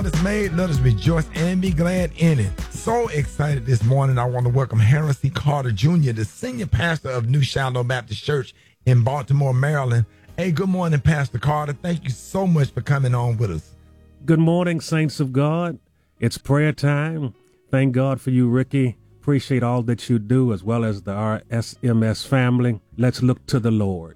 Lord has made. Let us rejoice and be glad in it. So excited this morning. I want to welcome Harold C. Carter Jr., the senior pastor of New Shiloh Baptist Church in Baltimore, Maryland. Hey, good morning, Pastor Carter. Thank you so much for coming on with us. Good morning, saints of God. It's prayer time. Thank God for you, Ricky. Appreciate all that you do, as well as the RSMS family. Let's look to the Lord.